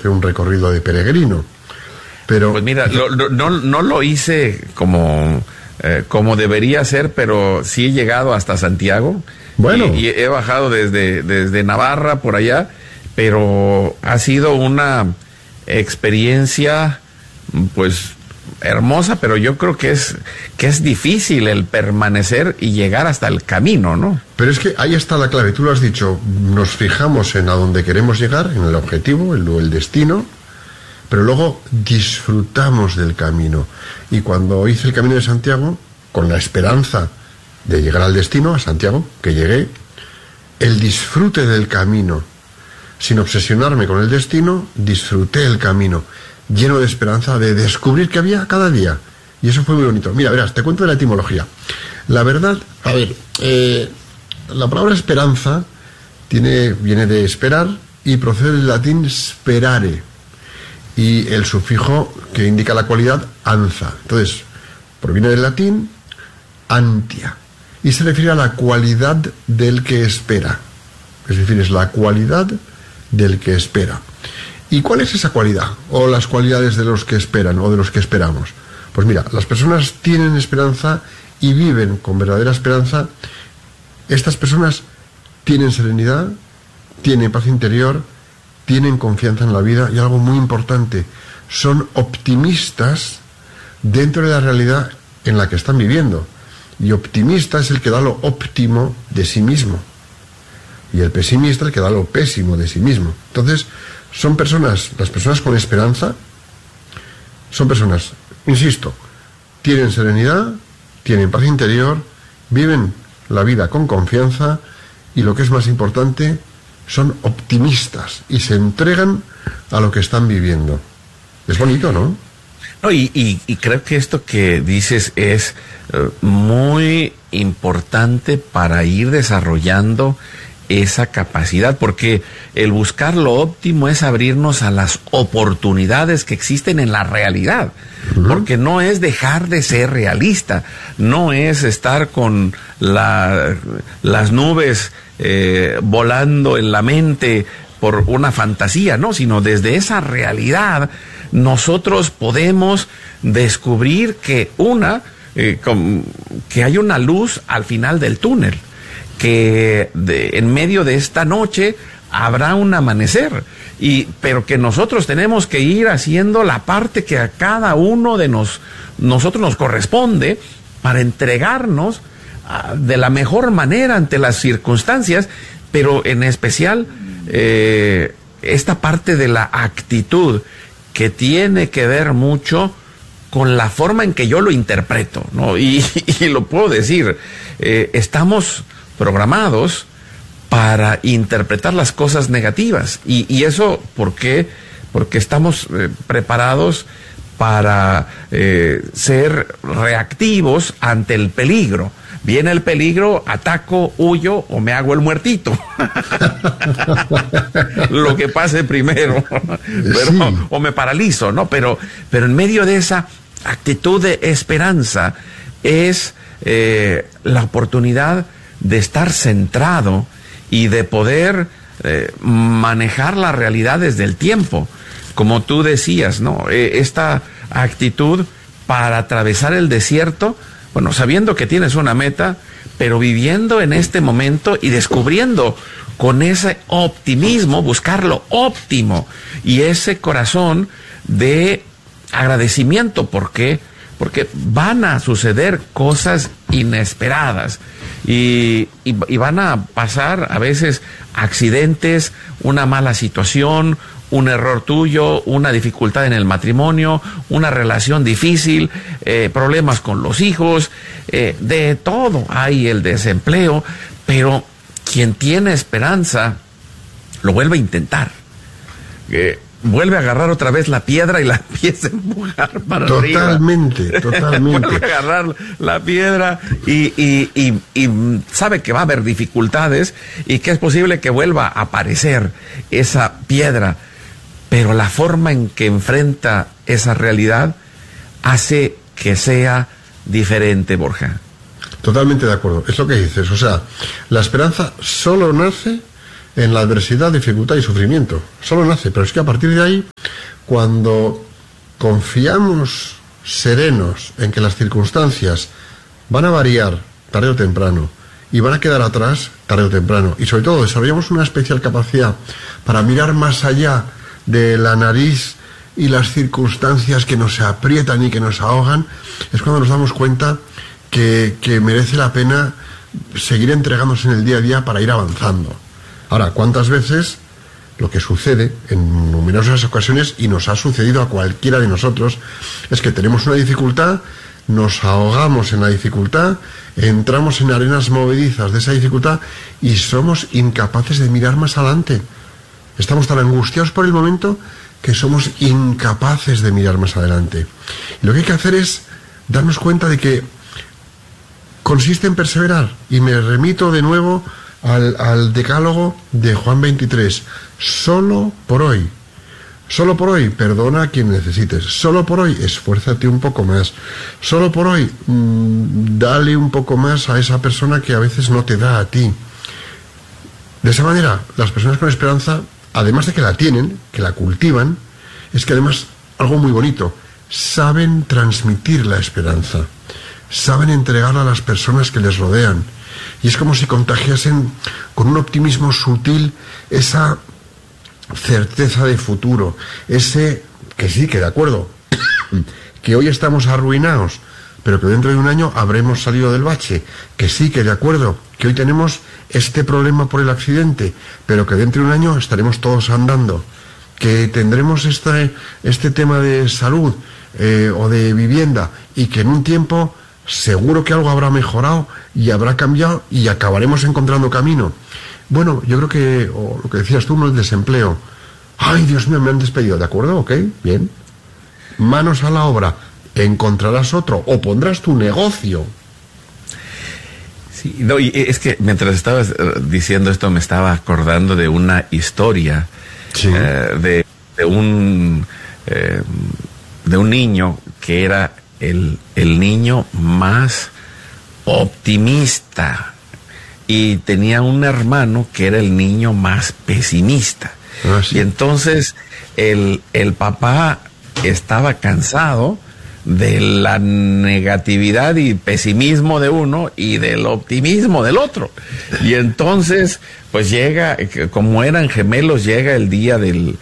hacer un recorrido de peregrino. Pero pues mira, no lo hice como debería ser, pero sí he llegado hasta Santiago. Bueno. Y he bajado desde Navarra por allá, pero ha sido una experiencia pues hermosa, pero yo creo que es difícil el permanecer y llegar hasta el camino, ¿no? Pero es que ahí está la clave, tú lo has dicho, nos fijamos en a dónde queremos llegar, en el objetivo, el destino, pero luego disfrutamos del camino. Y cuando hice el Camino de Santiago, con la esperanza de llegar al destino, a Santiago, que llegué, el disfrute del camino, sin obsesionarme con el destino, disfruté el camino, lleno de esperanza de descubrir que había cada día. Y eso fue muy bonito. Mira, verás, te cuento de la etimología. La verdad, a ver, la palabra esperanza viene de esperar y procede del latín sperare. Y el sufijo que indica la cualidad, anza. Entonces, proviene del latín antia. Y se refiere a la cualidad del que espera. Es decir, es la cualidad del que espera. ¿Y cuál es esa cualidad? O las cualidades de los que esperan o de los que esperamos. Pues mira, las personas tienen esperanza y viven con verdadera esperanza. Estas personas tienen serenidad, tienen paz interior, tienen confianza en la vida y algo muy importante, son optimistas dentro de la realidad en la que están viviendo. Y optimista es el que da lo óptimo de sí mismo. Y el pesimista el que da lo pésimo de sí mismo. Entonces, son personas, las personas con esperanza, son personas, insisto, tienen serenidad, tienen paz interior, viven la vida con confianza y lo que es más importante, son optimistas y se entregan a lo que están viviendo. Es bonito, ¿no? No, y creo que esto que dices es muy importante para ir desarrollando esa capacidad, porque el buscar lo óptimo es abrirnos a las oportunidades que existen en la realidad, porque no es dejar de ser realista, no es estar con las nubes volando en la mente por una fantasía, no, sino desde esa realidad nosotros podemos descubrir que hay una luz al final del túnel, que en medio de esta noche habrá un amanecer, pero que nosotros tenemos que ir haciendo la parte que a cada uno de nosotros nos corresponde para entregarnos de la mejor manera ante las circunstancias, pero en especial esta parte de la actitud que tiene que ver mucho con la forma en que yo lo interpreto, ¿no? Y lo puedo decir, estamos programados para interpretar las cosas negativas. Y eso, ¿por qué? Porque estamos preparados para ser reactivos ante el peligro. Viene el peligro, ataco, huyo o me hago el muertito. Lo que pase primero. Sí. O me paralizo, ¿no? Pero en medio de esa actitud de esperanza es la oportunidad de estar centrado y de poder manejar la realidad desde el tiempo, como tú decías, ¿no? Esta actitud para atravesar el desierto, bueno, sabiendo que tienes una meta, pero viviendo en este momento y descubriendo con ese optimismo, buscar lo óptimo y ese corazón de agradecimiento. ¿Por qué? Porque van a suceder cosas inesperadas y van a pasar a veces accidentes, una mala situación, un error tuyo, una dificultad en el matrimonio, una relación difícil, problemas con los hijos, de todo. Hay el desempleo, pero quien tiene esperanza lo vuelve a intentar. Vuelve a agarrar otra vez la piedra y la empieza a empujar para arriba. Totalmente. Vuelve a agarrar la piedra y sabe que va a haber dificultades y que es posible que vuelva a aparecer esa piedra, pero la forma en que enfrenta esa realidad hace que sea diferente, Borja. Totalmente de acuerdo, es lo que dices, o sea, la esperanza solo nace en la adversidad, dificultad y sufrimiento. Solo nace, pero es que a partir de ahí, cuando confiamos serenos en que las circunstancias van a variar tarde o temprano y van a quedar atrás tarde o temprano, y sobre todo desarrollamos una especial capacidad para mirar más allá de la nariz y las circunstancias que nos aprietan y que nos ahogan, es cuando nos damos cuenta que merece la pena seguir entregándose en el día a día para ir avanzando. Ahora, ¿cuántas veces lo que sucede en numerosas ocasiones, y nos ha sucedido a cualquiera de nosotros, es que tenemos una dificultad, nos ahogamos en la dificultad, entramos en arenas movedizas de esa dificultad y somos incapaces de mirar más adelante? Estamos tan angustiados por el momento que somos incapaces de mirar más adelante. Y lo que hay que hacer es darnos cuenta de que consiste en perseverar, y me remito de nuevo al decálogo de Juan 23. Solo por hoy, perdona a quien necesites. Solo por hoy, esfuérzate un poco más. Solo por hoy, dale un poco más a esa persona que a veces no te da a ti. De esa manera, las personas con esperanza, además de que la tienen, que la cultivan, es que además, algo muy bonito, saben transmitir la esperanza, saben entregarla a las personas que les rodean, y es como si contagiasen con un optimismo sutil esa certeza de futuro, ese que sí, que de acuerdo, que hoy estamos arruinados, pero que dentro de un año habremos salido del bache, que sí, que de acuerdo, que hoy tenemos este problema por el accidente, pero que dentro de un año estaremos todos andando, que tendremos este tema de salud o de vivienda, y que en un tiempo seguro que algo habrá mejorado y habrá cambiado y acabaremos encontrando camino. Bueno, yo creo que, o lo que decías tú, no el desempleo. Ay, Dios mío, me han despedido, ¿de acuerdo? Ok, bien. Manos a la obra, encontrarás otro o pondrás tu negocio. Sí, no, y es que mientras estabas diciendo esto me estaba acordando de una historia, sí, de un niño que era el niño más optimista, y tenía un hermano que era el niño más pesimista. Sí. Y entonces el papá estaba cansado de la negatividad y pesimismo de uno y del optimismo del otro. Y entonces, pues llega, como eran gemelos, llega el día del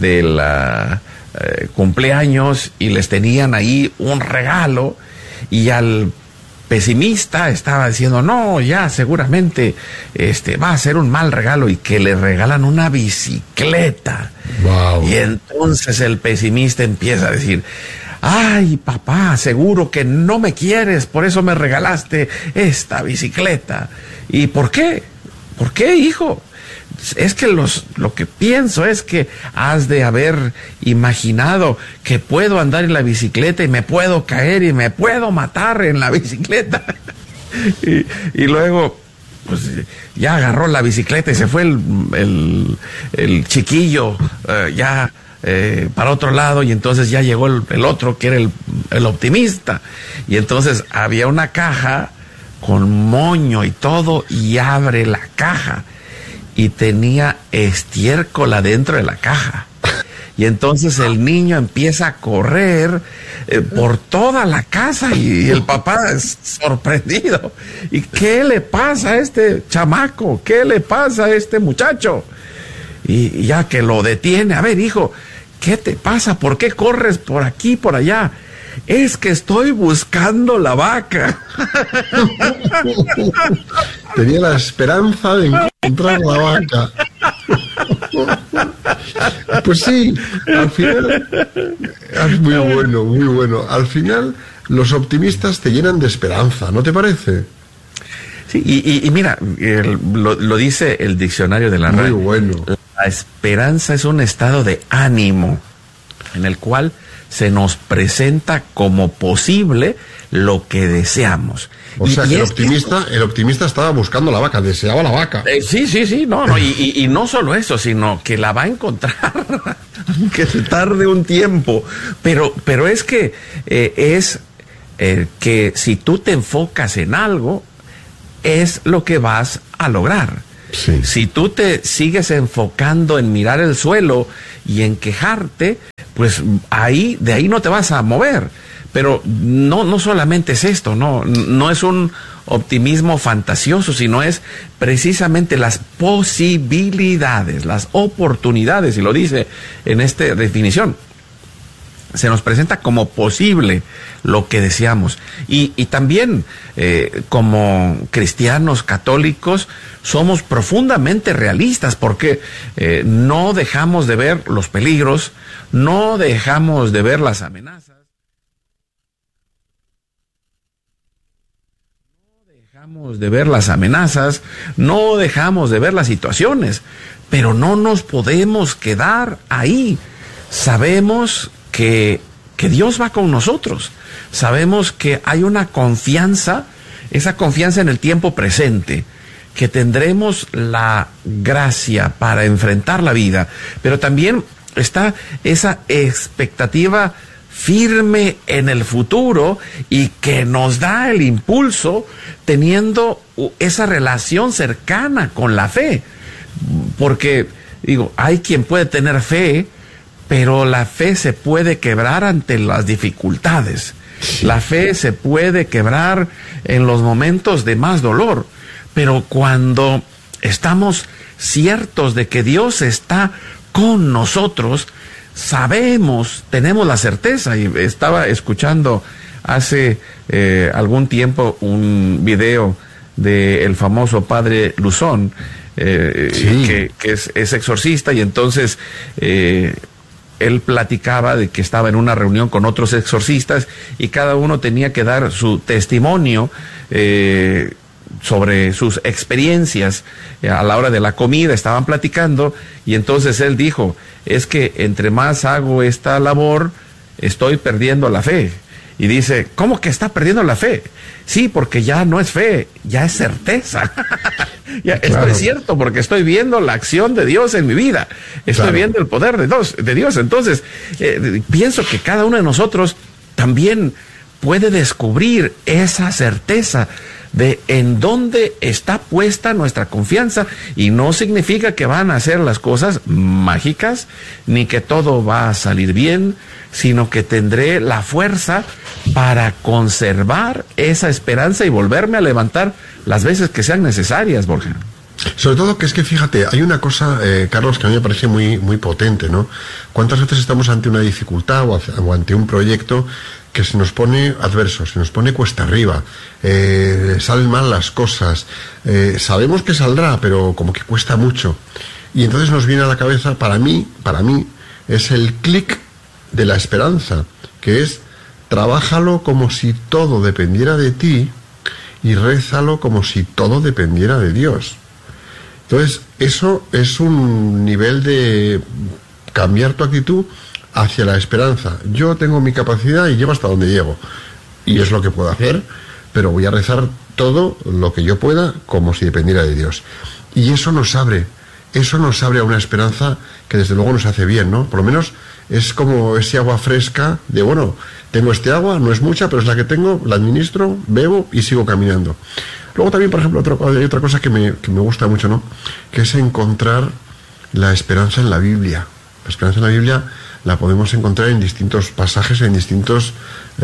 cumpleaños, y les tenían ahí un regalo, y al pesimista estaba diciendo, no, ya seguramente va a ser un mal regalo, y que le regalan una bicicleta. Wow. Y entonces el pesimista empieza a decir, ay, papá, seguro que no me quieres, por eso me regalaste esta bicicleta. ¿Y por qué? ¿Por qué, hijo? Es que lo que pienso es que has de haber imaginado que puedo andar en la bicicleta y me puedo caer y me puedo matar en la bicicleta. y luego, pues ya agarró la bicicleta y se fue el chiquillo para otro lado, y entonces ya llegó el otro que era el optimista, y entonces había una caja con moño y todo, y abre la caja y tenía estiércol adentro de la caja. Y entonces el niño empieza a correr por toda la casa, y el papá es sorprendido. ¿Y qué le pasa a este chamaco? ¿Qué le pasa a este muchacho? Y ya que lo detiene, a ver, hijo, ¿qué te pasa? ¿Por qué corres por aquí, por allá? Es que estoy buscando la vaca. Tenía la esperanza de encontrar la vaca. Pues sí, al final es muy bueno, muy bueno. Al final los optimistas te llenan de esperanza, ¿no te parece? Sí, y mira, lo dice el diccionario de la RAE. Muy bueno. La esperanza es un estado de ánimo en el cual se nos presenta como posible lo que deseamos. O sea, que el optimista estaba buscando la vaca, deseaba la vaca. Sí, no, y no solo eso, sino que la va a encontrar, aunque se tarde un tiempo. Pero es que que si tú te enfocas en algo, es lo que vas a lograr. Sí. Si tú te sigues enfocando en mirar el suelo y en quejarte, pues de ahí no te vas a mover. Pero no solamente es esto, no es un optimismo fantasioso, sino es precisamente las posibilidades, las oportunidades, y lo dice en esta definición. Se nos presenta como posible lo que deseamos. Y también como cristianos católicos somos profundamente realistas, porque no dejamos de ver los peligros, no dejamos de ver las amenazas, no dejamos de ver las situaciones, pero no nos podemos quedar ahí. Sabemos que Dios va con nosotros. Sabemos que hay una confianza, esa confianza en el tiempo presente, que tendremos la gracia para enfrentar la vida, pero también está esa expectativa firme en el futuro y que nos da el impulso teniendo esa relación cercana con la fe. Porque, hay quien puede tener fe, pero la fe se puede quebrar ante las dificultades. La fe se puede quebrar en los momentos de más dolor. Pero cuando estamos ciertos de que Dios está con nosotros, sabemos, tenemos la certeza. Y estaba escuchando hace algún tiempo un video del famoso padre Luzón, que es exorcista, y entonces él platicaba de que estaba en una reunión con otros exorcistas y cada uno tenía que dar su testimonio sobre sus experiencias. A la hora de la comida estaban platicando y entonces él dijo, es que entre más hago esta labor, estoy perdiendo la fe. Y dice, ¿cómo que está perdiendo la fe? Sí, porque ya no es fe, ya es certeza. Claro. Esto es cierto, porque estoy viendo la acción de Dios en mi vida. Estoy viendo el poder de Dios. Entonces, pienso que cada uno de nosotros también puede descubrir esa certeza de en dónde está puesta nuestra confianza, y no significa que van a ser las cosas mágicas, ni que todo va a salir bien, sino que tendré la fuerza para conservar esa esperanza y volverme a levantar las veces que sean necesarias, Borja. Sobre todo que es que, fíjate, hay una cosa, Carlos, que a mí me parece muy, muy potente, ¿no? ¿Cuántas veces estamos ante una dificultad o ante un proyecto que se nos pone adverso, se nos pone cuesta arriba, salen mal las cosas, sabemos que saldrá, pero como que cuesta mucho? Y entonces nos viene a la cabeza, para mí, es el clic de la esperanza, que es, trabájalo como si todo dependiera de ti y rézalo como si todo dependiera de Dios. Entonces, eso es un nivel de cambiar tu actitud hacia la esperanza. Yo tengo mi capacidad y llego hasta donde llego, y es lo que puedo hacer, pero voy a rezar todo lo que yo pueda como si dependiera de Dios. Y eso nos abre a una esperanza que desde luego nos hace bien, ¿no? Por lo menos es como ese agua fresca de, bueno, tengo este agua, no es mucha, pero es la que tengo, la administro, bebo y sigo caminando. Luego también, por ejemplo, hay otra cosa que me gusta mucho, ¿no? Que es encontrar la esperanza en la Biblia. La esperanza en la Biblia la podemos encontrar en distintos pasajes, en distintos,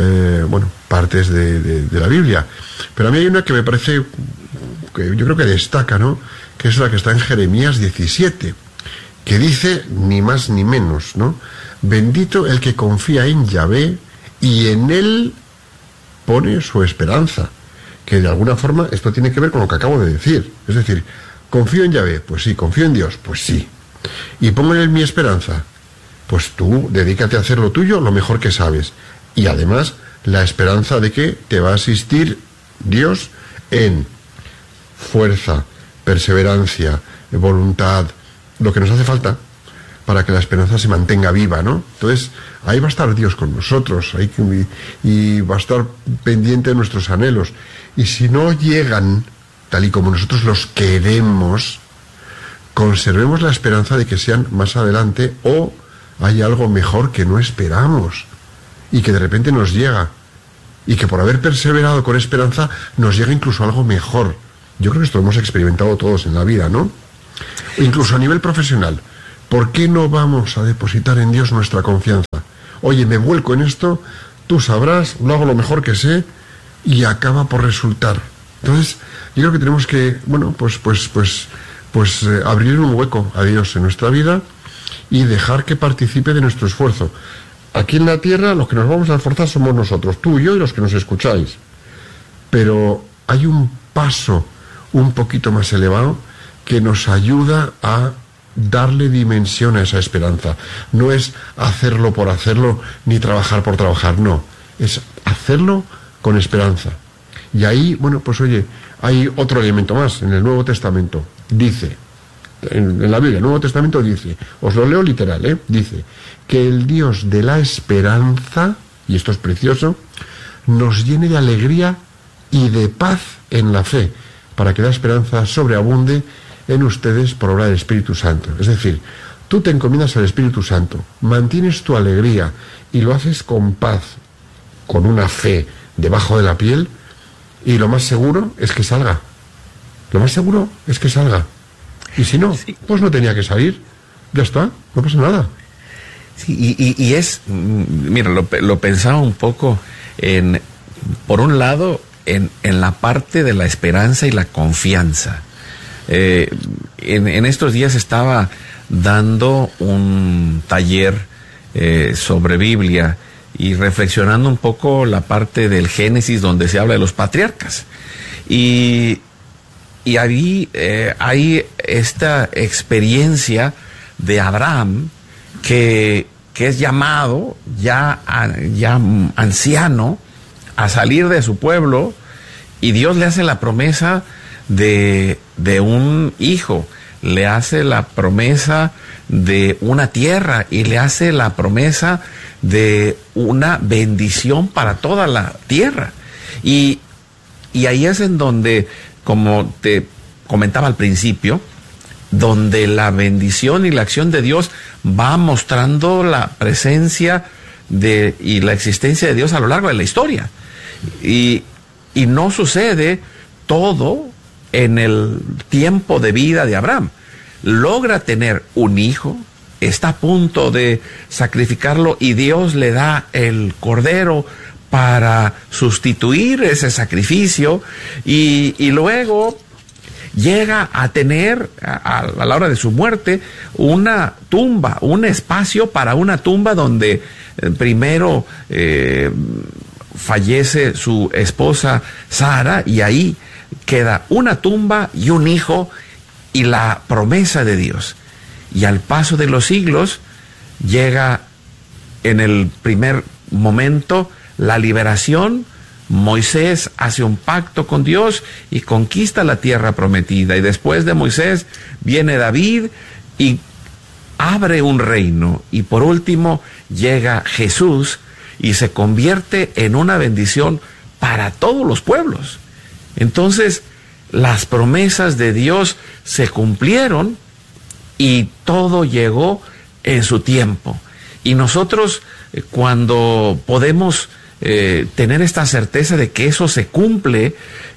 partes de la Biblia. Pero a mí hay una que me parece, que yo creo que destaca, ¿no? Que es la que está en Jeremías 17, que dice ni más ni menos, ¿no? Bendito el que confía en Yahvé y en él pone su esperanza. Que de alguna forma esto tiene que ver con lo que acabo de decir. Es decir, ¿confío en Yahvé? Pues sí. ¿Confío en Dios? Pues sí. ¿Y pongo en él mi esperanza? Pues tú dedícate a hacer lo tuyo lo mejor que sabes. Y además, la esperanza de que te va a asistir Dios en fuerza, perseverancia, voluntad, lo que nos hace falta para que la esperanza se mantenga viva, ¿no? Entonces, ahí va a estar Dios con nosotros, y va a estar pendiente de nuestros anhelos. Y si no llegan tal y como nosotros los queremos, conservemos la esperanza de que sean más adelante, o hay algo mejor que no esperamos y que de repente nos llega, y que por haber perseverado con esperanza nos llega incluso algo mejor Yo creo que esto lo hemos experimentado todos en la vida, ¿no? Incluso a nivel profesional. ¿Por qué no vamos a depositar en Dios nuestra confianza? Oye, me vuelco en esto, tú sabrás, lo hago lo mejor que sé y acaba por resultar. Entonces, yo creo que tenemos que, bueno, abrir un hueco a Dios en nuestra vida y dejar que participe de nuestro esfuerzo. Aquí en la tierra los que nos vamos a esforzar somos nosotros, tú y yo y los que nos escucháis. Pero hay un paso un poquito más elevado que nos ayuda a darle dimensión a esa esperanza. No es hacerlo por hacerlo ni trabajar por trabajar, no. Es hacerlo con esperanza. Y ahí, bueno, pues oye, hay otro elemento más en el Nuevo Testamento. Dice, en la Biblia, el Nuevo Testamento dice, os lo leo literal, dice, que el Dios de la esperanza, y esto es precioso, nos llene de alegría y de paz en la fe, para que la esperanza sobreabunde en ustedes por obra del Espíritu Santo. Es decir, tú te encomiendas al Espíritu Santo, mantienes tu alegría y lo haces con paz, con una fe debajo de la piel, y lo más seguro es que salga. Lo más seguro es que salga. Y si no, pues no tenía que salir. Ya está, no pasa nada. Sí, y es, mira, lo pensaba un poco por un lado, en la parte de la esperanza y la confianza. En estos días estaba dando un taller sobre Biblia y reflexionando un poco la parte del Génesis donde se habla de los patriarcas. Y ahí hay esta experiencia de Abraham que es llamado ya anciano a salir de su pueblo, y Dios le hace la promesa de un hijo, le hace la promesa de una tierra y le hace la promesa de una bendición para toda la tierra. Y ahí es en donde, como te comentaba al principio, donde la bendición y la acción de Dios va mostrando la presencia y la existencia de Dios a lo largo de la historia. Y no sucede todo en el tiempo de vida de Abraham. Logra tener un hijo, está a punto de sacrificarlo y Dios le da el cordero para sustituir ese sacrificio, y luego llega a tener a la hora de su muerte una tumba, un espacio para una tumba donde primero fallece su esposa Sara, y ahí queda una tumba y un hijo y la promesa de Dios. Y al paso de los siglos llega en el primer momento la liberación. Moisés hace un pacto con Dios y conquista la tierra prometida, y después de Moisés viene David y abre un reino, y por último llega Jesús y se convierte en una bendición para todos los pueblos. Entonces, las promesas de Dios se cumplieron y todo llegó en su tiempo. Y nosotros, cuando podemos tener esta certeza de que eso se cumple,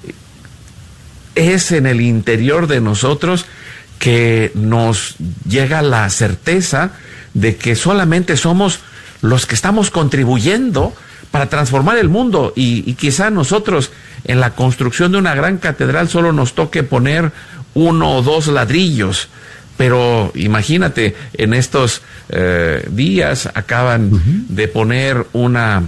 es en el interior de nosotros que nos llega la certeza de que solamente somos los que estamos contribuyendo para transformar el mundo, y quizá nosotros en la construcción de una gran catedral solo nos toque poner 1 o 2 ladrillos, pero imagínate, en estos días acaban de poner una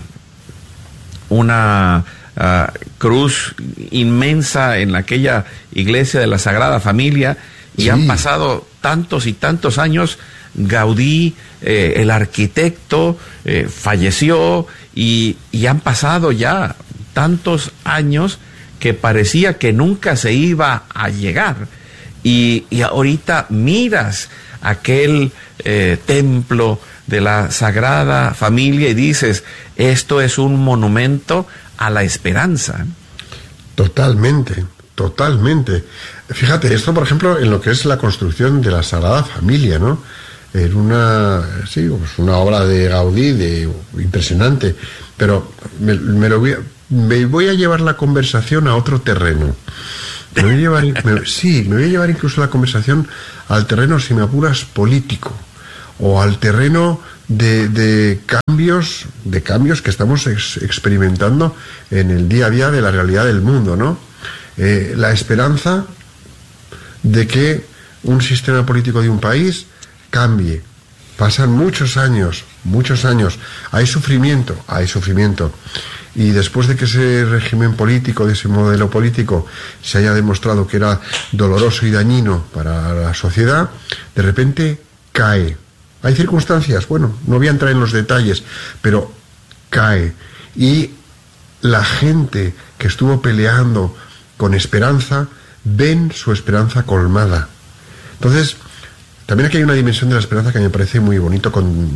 cruz inmensa en aquella iglesia de la Sagrada Familia, y han pasado tantos y tantos años. Gaudí, el arquitecto, falleció, y han pasado ya tantos años que parecía que nunca se iba a llegar, y ahorita miras aquel templo de la Sagrada Familia y dices, esto es un monumento a la esperanza. Totalmente. Fíjate, esto por ejemplo en lo que es la construcción de la Sagrada Familia, ¿no? En una obra de Gaudí impresionante, pero me voy a llevar la conversación a otro terreno. Me voy a llevar incluso la conversación al terreno, si me apuras, político, o al terreno de cambios que estamos experimentando en el día a día de la realidad del mundo, ¿no? La esperanza de que un sistema político de un país cambie. Pasan muchos años, hay sufrimiento, y después de que ese régimen político, de ese modelo político, se haya demostrado que era doloroso y dañino para la sociedad, de repente cae. Hay circunstancias, bueno, no voy a entrar en los detalles, pero cae. Y la gente que estuvo peleando con esperanza, ven su esperanza colmada. Entonces, también aquí hay una dimensión de la esperanza que me parece muy bonito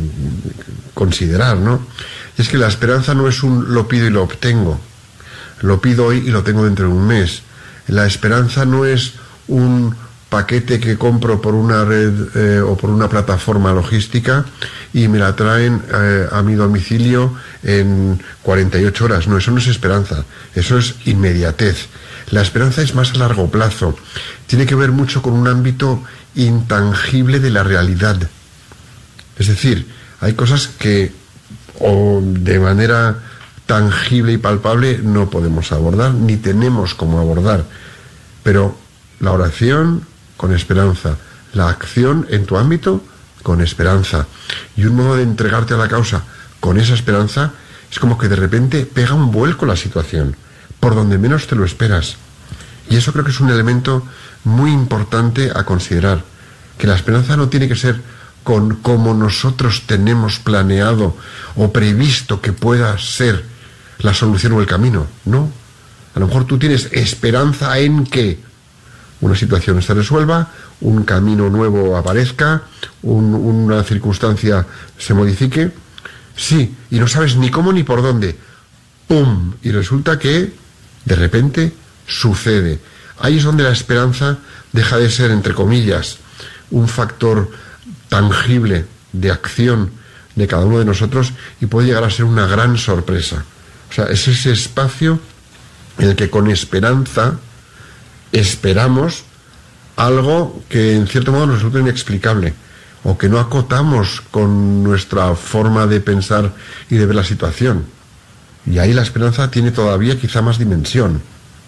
considerar, ¿no? Y es que la esperanza no es un lo pido y lo obtengo. Lo pido hoy y lo tengo dentro de un mes. La esperanza no es un paquete que compro por una red o por una plataforma logística y me la traen a mi domicilio en 48 horas. No, eso no es esperanza, eso es inmediatez. La esperanza es más a largo plazo. Tiene que ver mucho con un ámbito intangible de la realidad. Es decir, hay cosas que o de manera tangible y palpable no podemos abordar, ni tenemos cómo abordar. Pero la oración con esperanza, la acción en tu ámbito con esperanza, y un modo de entregarte a la causa con esa esperanza, es como que de repente pega un vuelco la situación, por donde menos te lo esperas. Y eso creo que es un elemento muy importante a considerar, que la esperanza no tiene que ser con como nosotros tenemos planeado o previsto que pueda ser la solución o el camino. No, a lo mejor tú tienes esperanza en que una situación se resuelva, un camino nuevo aparezca, una circunstancia se modifique, sí, y no sabes ni cómo ni por dónde, ¡pum! Y resulta que de repente sucede. Ahí es donde la esperanza deja de ser, entre comillas, un factor tangible de acción de cada uno de nosotros y puede llegar a ser una gran sorpresa. O sea, es ese espacio en el que con esperanza esperamos algo que en cierto modo nos resulta inexplicable o que no acotamos con nuestra forma de pensar y de ver la situación. Y ahí la esperanza tiene todavía quizá más dimensión.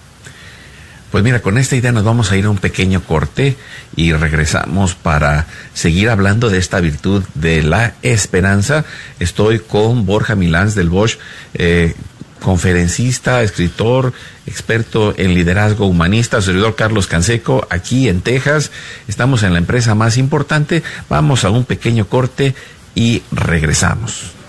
Pues mira, con esta idea nos vamos a ir a un pequeño corte y regresamos para seguir hablando de esta virtud de la esperanza. Estoy con Borja Milans del Bosch, conferencista, escritor, experto en liderazgo humanista, servidor Carlos Canseco, aquí en Texas. Estamos en la empresa más importante. Vamos a un pequeño corte y regresamos.